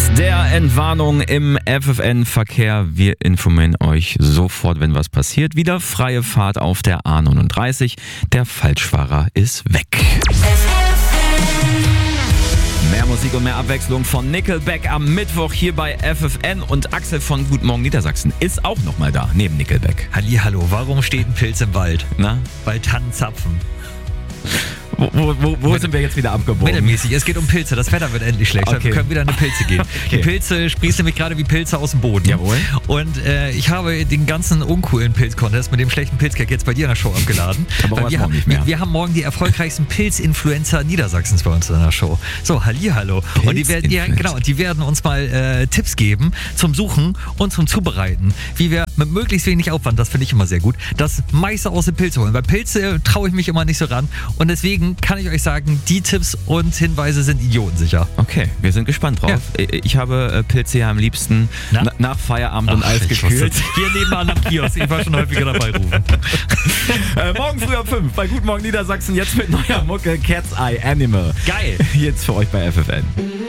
der Entwarnung im FFN-Verkehr. Wir informieren euch sofort, wenn was passiert. Wieder freie Fahrt auf der A39. Der Falschfahrer ist weg. Mehr Musik und mehr Abwechslung von Nickelback am Mittwoch hier bei FFN. Und Axel von Guten Morgen Niedersachsen ist auch nochmal da, neben Nickelback. Hallihallo, warum steht ein Pilz im Wald? Na? Weil Tannenzapfen. Wo sind wir jetzt wieder abgebogen? Mittelmäßig, es geht um Pilze. Das Wetter wird endlich schlecht. Okay. Wir können wieder in die Pilze gehen. Okay. Die Pilze sprießen nämlich gerade wie Pilze aus dem Boden. Jawohl. Und ich habe den ganzen uncoolen Pilz-Contest mit dem schlechten Pilzcake jetzt bei dir in der Show abgeladen. Aber Weil morgen nicht mehr. wir haben morgen die erfolgreichsten Pilz-Influencer Niedersachsens bei uns in der Show. So, hallihallo. Und die werden uns mal Tipps geben zum Suchen und zum Zubereiten. Wie wir mit möglichst wenig Aufwand, das finde ich immer sehr gut, das meiste aus den Pilzen holen. Weil Pilze traue ich mich immer nicht so ran. Und deswegen kann ich euch sagen, die Tipps und Hinweise sind idiotensicher. Okay, wir sind gespannt drauf. Ja. Ich habe Pilze ja am liebsten nach Feierabend und Eis gekühlt. Hier nebenan am Kiosk. Ich war schon häufiger dabei rufen. Morgen früh um 5 bei Guten Morgen Niedersachsen. Jetzt mit neuer Mucke Cat's Eye Animal. Geil. Jetzt für euch bei FFN.